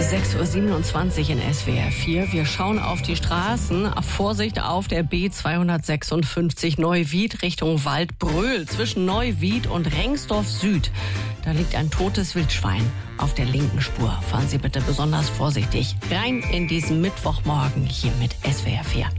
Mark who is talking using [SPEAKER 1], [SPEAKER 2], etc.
[SPEAKER 1] 6:27 Uhr in SWR 4. Wir schauen auf die Straßen. Vorsicht auf der B256 Neuwied Richtung Waldbröl. Zwischen Neuwied und Rengsdorf Süd. Da liegt ein totes Wildschwein auf der linken Spur. Fahren Sie bitte besonders vorsichtig rein in diesen Mittwochmorgen hier mit SWR 4.